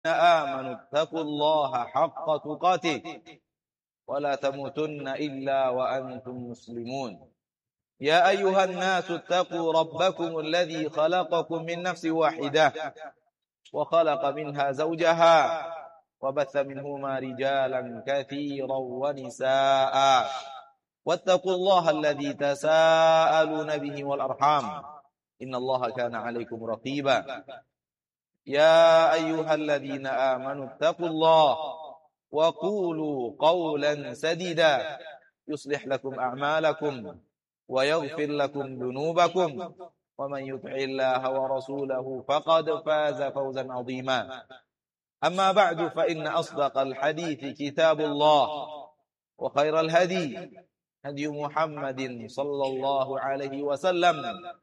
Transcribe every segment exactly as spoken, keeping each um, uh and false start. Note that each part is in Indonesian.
آمنوا اتقوا الله حق تقاته ولا تموتن إلا وأنتم مسلمون يا أيها الناس اتقوا ربكم الذي خلقكم من نفس واحدة وخلق منها زوجها وبث منهما رجالا كثيرا ونساء واتقوا الله الذي تساءلون به والأرحام إن الله كان عليكم رقيبا يا أيها الذين آمنوا اتقوا الله وقولوا قولا سديدا يصلح لكم أعمالكم ويغفر لكم ذنوبكم ومن يطع الله ورسوله فقد فاز فوزا عظيما أما بعد فإن أصدق الحديث كتاب الله وخير الهدي هدي محمد صلى الله عليه وسلم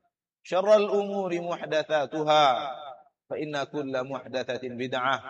شر الأمور محدثاتها فإن كل محدثة بدعة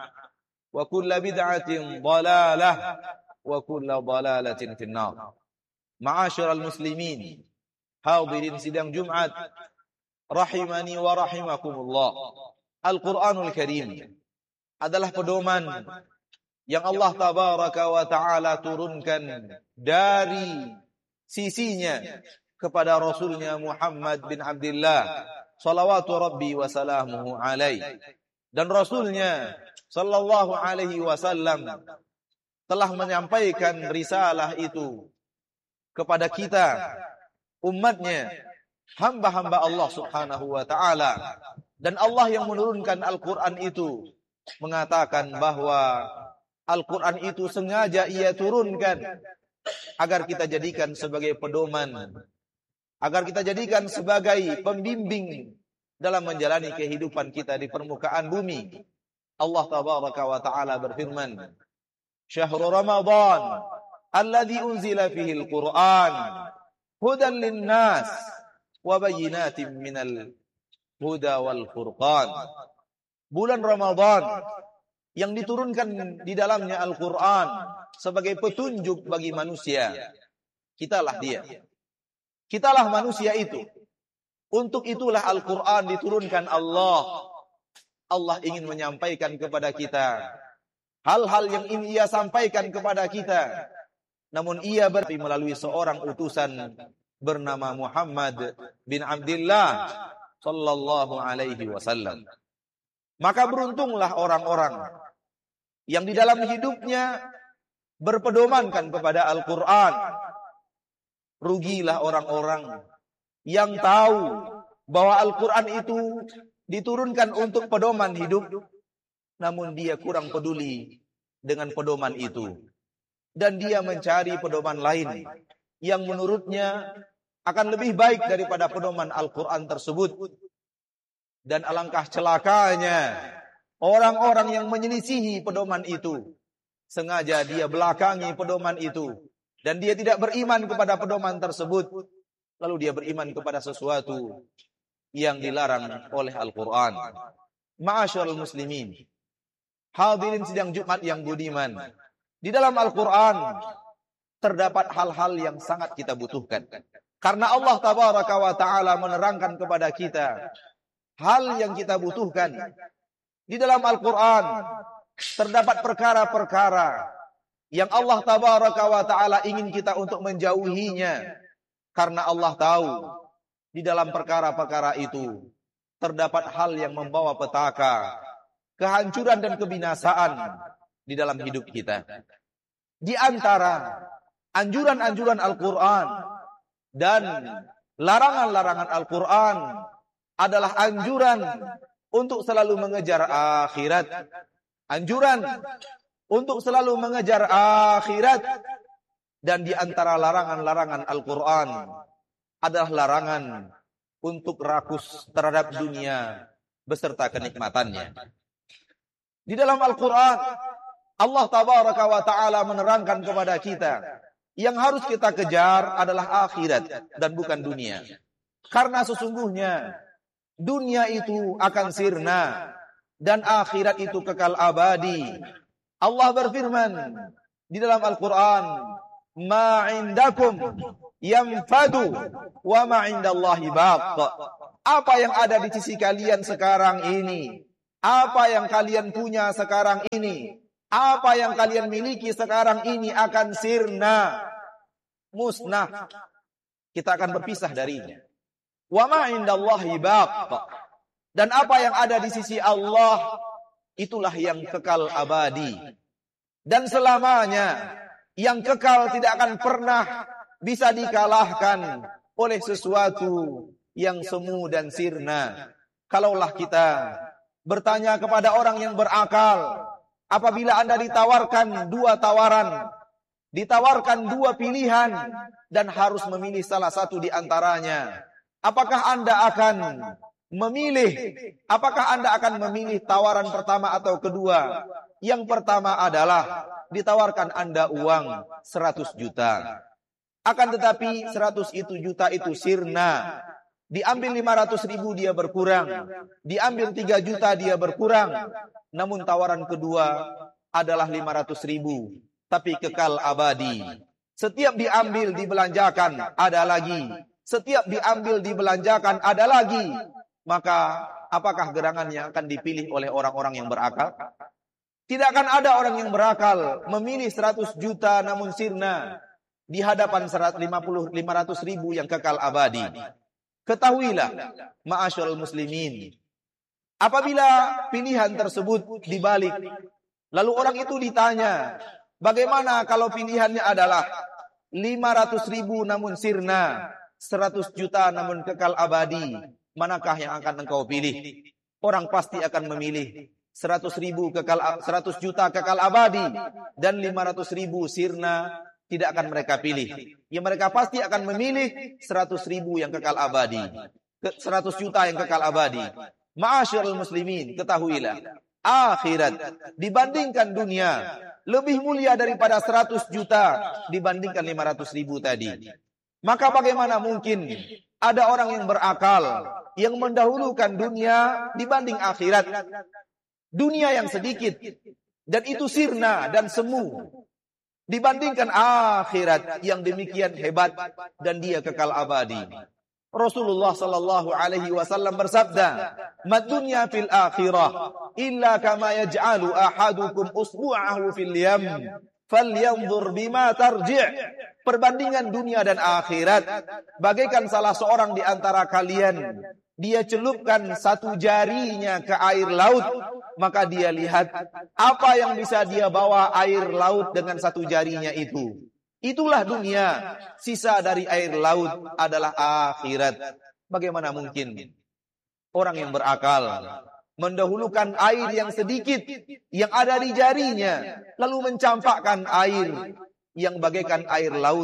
وكل بدعة ضلالة وكل ضلالة في النار. Ma'asyiral muslimin, hadirin sidang Jumat rahimani wa rahimakumullah. Al-Qur'anul Karim adalah pedoman yang Allah tabaraka wa ta'ala turunkan dari sisinya kepada Rasulnya Muhammad bin Abdullah salawatu rabbi wa salamuhu alaih. Dan Rasulnya sallallahu alaihi wasallam telah menyampaikan risalah itu kepada kita, umatnya, hamba-hamba Allah subhanahu wa ta'ala. Dan Allah yang menurunkan Al-Quran itu mengatakan bahwa Al-Quran itu sengaja ia turunkan agar kita jadikan sebagai pedoman, agar kita jadikan sebagai pembimbing dalam menjalani kehidupan kita di permukaan bumi. Allah tabaraka wa ta'ala berfirman, Syahrul Ramadan alladzi unzila fihi al-Qur'an hudan lin-nas wa bayyinatin minal huda wal furqan. Bulan Ramadan yang diturunkan di dalamnya Al-Qur'an sebagai petunjuk bagi manusia. Kitalah dia. Kitalah manusia itu. Untuk itulah Al-Quran diturunkan Allah. Allah ingin menyampaikan kepada kita hal-hal yang ingin ia sampaikan kepada kita. Namun ia berarti melalui seorang utusan bernama Muhammad bin Abdullah sallallahu alaihi wasallam. Maka beruntunglah orang-orang yang di dalam hidupnya berpedomankan kepada Al-Quran. Rugilah orang-orang yang tahu bahwa Al-Quran itu diturunkan untuk pedoman hidup, namun dia kurang peduli dengan pedoman itu. Dan dia mencari pedoman lain yang menurutnya akan lebih baik daripada pedoman Al-Quran tersebut. Dan alangkah celakanya orang-orang yang menyelisihi pedoman itu. Sengaja dia belakangi pedoman itu. Dan dia tidak beriman kepada pedoman tersebut. Lalu dia beriman kepada sesuatu yang dilarang oleh Al-Quran. Ma'asyiral muslimin, hadirin sidang Jumat yang budiman, di dalam Al-Quran terdapat hal-hal yang sangat kita butuhkan. Karena Allah tabaraka wa ta'ala menerangkan kepada kita hal yang kita butuhkan. Di dalam Al-Quran terdapat perkara-perkara yang Allah tabaraka wa ta'ala ingin kita untuk menjauhinya. Karena Allah tahu di dalam perkara-perkara itu terdapat hal yang membawa petaka, kehancuran dan kebinasaan di dalam hidup kita. Di antara anjuran-anjuran Al-Quran dan larangan-larangan Al-Quran adalah anjuran untuk selalu mengejar akhirat. Anjuran untuk selalu mengejar akhirat. Dan di antara larangan-larangan Al-Quran adalah larangan untuk rakus terhadap dunia beserta kenikmatannya. Di dalam Al-Quran Allah tabaraka wa ta'ala menerangkan kepada kita yang harus kita kejar adalah akhirat dan bukan dunia. Karena sesungguhnya dunia itu akan sirna dan akhirat itu kekal abadi. Allah berfirman di dalam Al-Quran, ma indakum yanfadu wa ma indallahi baq. Apa yang ada di sisi kalian sekarang ini Apa yang kalian punya sekarang ini, apa yang kalian miliki sekarang ini akan sirna, musnah. Kita akan berpisah darinya. Wa ma indallahi baq. Dan apa yang ada di sisi Allah, itulah yang kekal abadi. Dan selamanya, yang kekal tidak akan pernah bisa dikalahkan oleh sesuatu yang semu dan sirna. Kalaulah kita bertanya kepada orang yang berakal, apabila Anda ditawarkan dua tawaran, ditawarkan dua pilihan, dan harus memilih salah satu di antaranya, apakah Anda akan memilih, apakah Anda akan memilih tawaran pertama atau kedua? Yang pertama adalah ditawarkan Anda uang seratus juta. Akan tetapi seratus itu juta itu sirna. Diambil lima ratus ribu dia berkurang. Diambil tiga juta dia berkurang. Namun tawaran kedua adalah lima ratus ribu. Tapi kekal abadi. Setiap diambil dibelanjakan ada lagi. Setiap diambil dibelanjakan ada lagi. Maka apakah gerangan yang akan dipilih oleh orang-orang yang berakal? Tidak akan ada orang yang berakal memilih seratus juta namun sirna di hadapan seratus lima puluh lima ratus ribu yang kekal abadi. Ketahuilah, ma'asyiral muslimin, apabila pilihan tersebut dibalik, lalu orang itu ditanya, bagaimana kalau pilihannya adalah lima ratus ribu namun sirna, seratus juta namun kekal abadi, manakah yang akan engkau pilih? Orang pasti akan memilih seratus ribu kekal, seratus juta kekal abadi, dan lima ratus ribu sirna tidak akan mereka pilih. Ya, mereka pasti akan memilih seratus ribu yang kekal abadi, seratus juta yang kekal abadi. Ma'asyiral muslimin, ketahuilah, akhirat dibandingkan dunia lebih mulia daripada seratus juta dibandingkan lima ratus ribu tadi. Maka bagaimana mungkin ada orang yang berakal yang mendahulukan dunia dibanding akhirat? Dunia yang sedikit, dan itu sirna dan semu, dibandingkan akhirat yang demikian hebat dan dia kekal abadi. Rasulullah sallallahu alaihi wasallam bersabda, "Mad dunya fil akhirah illa kama yaj'alu ahadukum usbu'ahu fil yam, falyanzur bima tarji'." Perbandingan dunia dan akhirat bagaikan salah seorang di antara kalian, dia celupkan satu jarinya ke air laut, maka dia lihat apa yang bisa dia bawa air laut dengan satu jarinya itu. Itulah dunia, sisa dari air laut adalah akhirat. Bagaimana mungkin orang yang berakal mendahulukan air yang sedikit yang ada di jarinya, lalu mencampakkan air yang bagaikan air laut?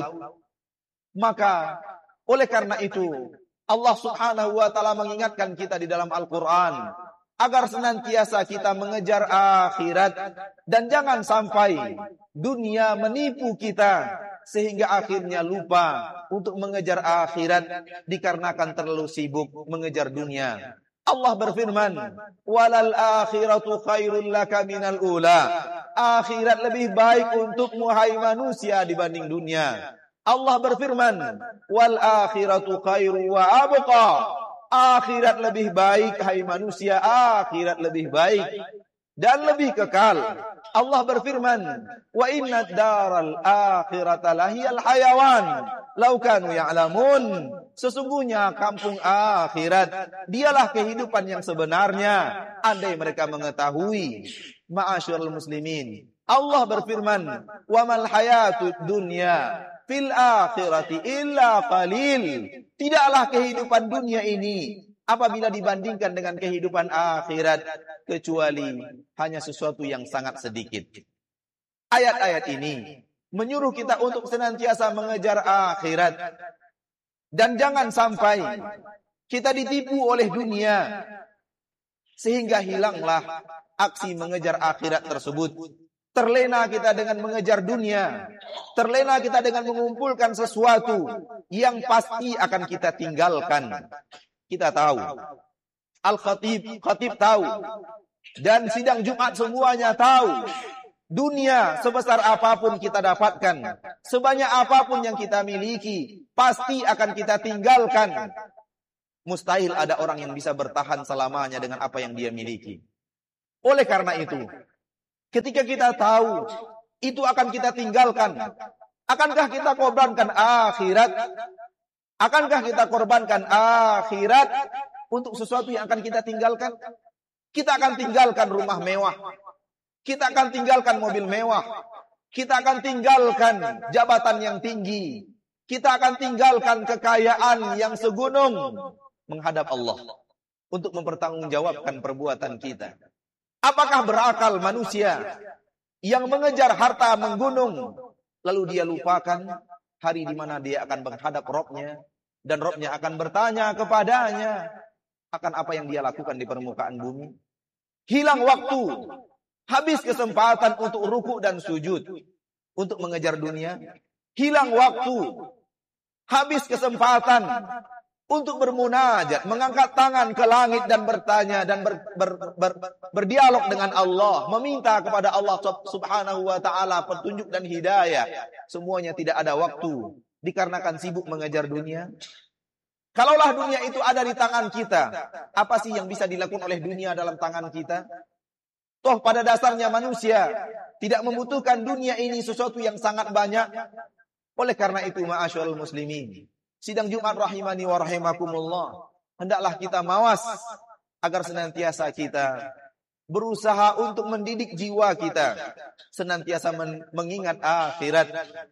Maka oleh karena itu Allah subhanahu wa ta'ala mengingatkan kita di dalam Al-Quran agar senantiasa kita mengejar akhirat, dan jangan sampai dunia menipu kita sehingga akhirnya lupa untuk mengejar akhirat dikarenakan terlalu sibuk mengejar dunia. Allah berfirman, "Walal akhiratu khairul laka minal ula." Akhirat lebih baik untukmu hai manusia dibanding dunia. Allah berfirman, "Wal akhiratu khairu wa abqa." Akhirat lebih baik hai manusia, akhirat lebih baik dan lebih kekal. Allah berfirman, "Wa inna daral akhirata lahiyal hayawan law kanu ya'lamun." Sesungguhnya kampung akhirat dialah kehidupan yang sebenarnya andai mereka mengetahui. Ma'asyiral muslimin, Allah berfirman, "Wa mal hayatud dunya fil akhirati illa qalil." Tidaklah kehidupan dunia ini apabila dibandingkan dengan kehidupan akhirat kecuali hanya sesuatu yang sangat sedikit. Ayat-ayat ini menyuruh kita untuk senantiasa mengejar akhirat, dan jangan sampai kita ditipu oleh dunia sehingga hilanglah aksi mengejar akhirat tersebut. Terlena kita dengan mengejar dunia, terlena kita dengan mengumpulkan sesuatu yang pasti akan kita tinggalkan. Kita tahu, Al-Khatib, Khatib tahu, dan sidang Jumat semuanya tahu, dunia sebesar apapun kita dapatkan, sebanyak apapun yang kita miliki, pasti akan kita tinggalkan. Mustahil ada orang yang bisa bertahan selamanya dengan apa yang dia miliki. Oleh karena itu, ketika kita tahu itu akan kita tinggalkan, akankah kita korbankan akhirat? Akankah kita korbankan akhirat untuk sesuatu yang akan kita tinggalkan? Kita akan tinggalkan rumah mewah. Kita akan tinggalkan mobil mewah. Kita akan tinggalkan jabatan yang tinggi. Kita akan tinggalkan kekayaan yang segunung menghadap Allah untuk mempertanggungjawabkan perbuatan kita. Apakah berakal manusia yang mengejar harta menggunung lalu dia lupakan hari di mana dia akan menghadap Rabb-Nya dan Rabb-Nya akan bertanya kepadanya akan apa yang dia lakukan di permukaan bumi? Hilang waktu, habis kesempatan untuk ruku dan sujud untuk mengejar dunia. Hilang waktu, habis kesempatan untuk bermunajat, mengangkat tangan ke langit dan bertanya dan ber, ber, ber, berdialog dengan Allah, meminta kepada Allah Subhanahu wa taala petunjuk dan hidayah. Semuanya tidak ada waktu dikarenakan sibuk mengejar dunia. Kalaulah dunia itu ada di tangan kita, apa sih yang bisa dilakukan oleh dunia dalam tangan kita? Toh pada dasarnya manusia tidak membutuhkan dunia ini sesuatu yang sangat banyak. Oleh karena itu, ma'asyiral muslimin, sidang Jumat rahimani wa rahimakumullah, hendaklah kita mawas agar senantiasa kita berusaha untuk mendidik jiwa kita, senantiasa men- mengingat akhirat.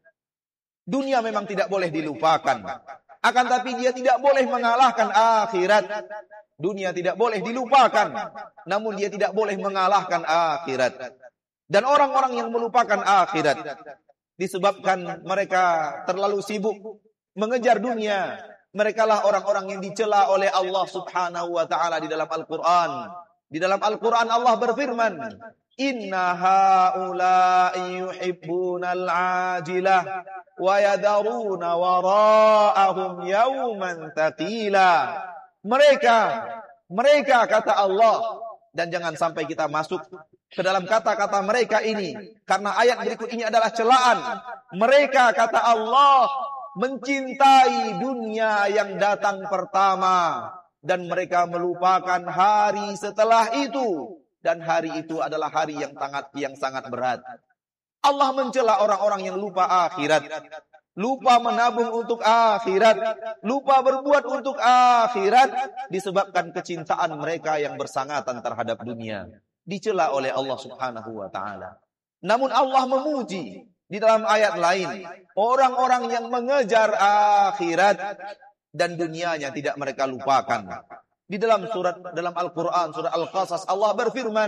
Dunia memang tidak boleh dilupakan, akan tapi dia tidak boleh mengalahkan akhirat. Dunia tidak boleh dilupakan, namun dia tidak boleh mengalahkan akhirat. Dan orang-orang yang melupakan akhirat disebabkan mereka terlalu sibuk mengejar dunia, merekalah orang-orang yang dicela oleh Allah Subhanahu wa taala di dalam Al-Qur'an. Di dalam Al-Qur'an Allah berfirman, "Inna haula'i yuhibbunal 'ajilah wa yadharuna wara'ahum yawman thaqila." Mereka, mereka kata Allah, dan jangan sampai kita masuk ke dalam kata-kata mereka ini, karena ayat berikut ini adalah celaan. Mereka kata Allah mencintai dunia yang datang pertama, dan mereka melupakan hari setelah itu, dan hari itu adalah hari yang sangat yang sangat berat. Allah mencela orang-orang yang lupa akhirat, lupa menabung untuk akhirat, lupa berbuat untuk akhirat, disebabkan kecintaan mereka yang bersangatan terhadap dunia. Dicela oleh Allah Subhanahu wa taala. Namun Allah memuji di dalam ayat lain orang-orang yang mengejar akhirat dan dunianya tidak mereka lupakan. Di dalam surat dalam Al-Qur'an surah Al-Qasas Allah berfirman,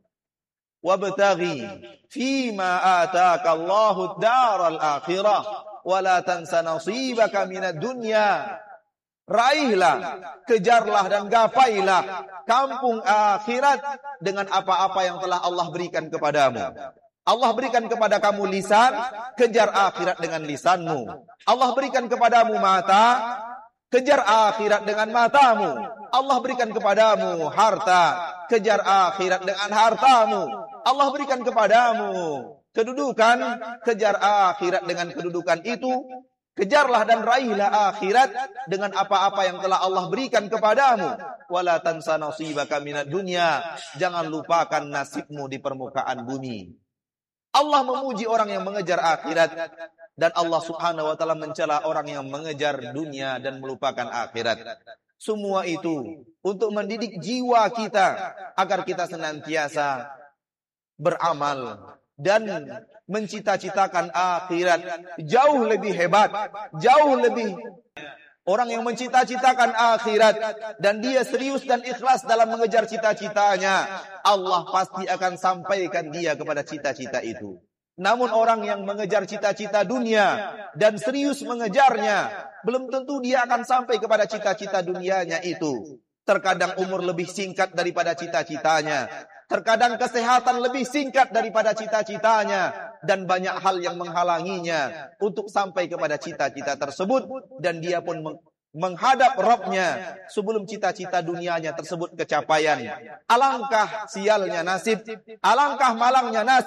"Wabtaghi fima ataka Allahu ad-daral akhirah wa la tansa nasibaka minad dunya." Raihlah, kejarlah dan gapailah kampung akhirat dengan apa-apa yang telah Allah berikan kepadamu. Allah berikan kepada kamu lisan, kejar akhirat dengan lisanmu. Allah berikan kepadamu mata, kejar akhirat dengan matamu. Allah berikan kepadamu harta, kejar akhirat dengan hartamu. Allah berikan kepadamu kedudukan, kejar akhirat dengan kedudukan itu. Kejarlah dan raihlah akhirat dengan apa-apa yang telah Allah berikan kepadamu. Wala tansa nasibaka minad dunya. Jangan lupakan nasibmu di permukaan bumi. Allah memuji orang yang mengejar akhirat, dan Allah Subhanahu wa taala mencela orang yang mengejar dunia dan melupakan akhirat. Semua itu untuk mendidik jiwa kita agar kita senantiasa beramal dan mencita-citakan akhirat jauh lebih hebat, jauh lebih. Orang yang mencita-citakan akhirat dan dia serius dan ikhlas dalam mengejar cita-citanya, Allah pasti akan sampaikan dia kepada cita-cita itu. Namun orang yang mengejar cita-cita dunia dan serius mengejarnya, belum tentu dia akan sampai kepada cita-cita dunianya itu. Terkadang umur lebih singkat daripada cita-citanya. Terkadang kesehatan lebih singkat daripada cita-citanya. Dan banyak hal yang menghalanginya untuk sampai kepada cita-cita tersebut. Dan dia pun menghadap Rabb-Nya sebelum cita-cita dunianya tersebut kecapaian. Alangkah sialnya nasib, alangkah malangnya nasib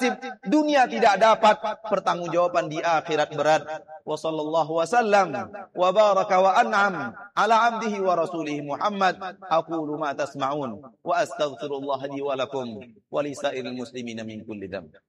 dunia tidak dapat, pertanggungjawaban di akhirat berat. Wa sallallahu wasallam wa baraka wa an'am ala abdihi wa rasulihi Muhammad. Aqulu ma tasma'un wa astaghfirullah li wa lakum wa li sa'iril muslimina min kulli dhanb.